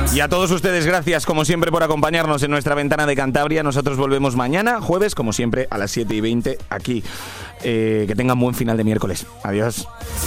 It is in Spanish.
Y a todos ustedes, gracias como siempre por acompañarnos en nuestra ventana de Cantabria. Nosotros volvemos mañana, jueves, como siempre, a las 7:20 aquí. Que tengan buen final de miércoles. Adiós.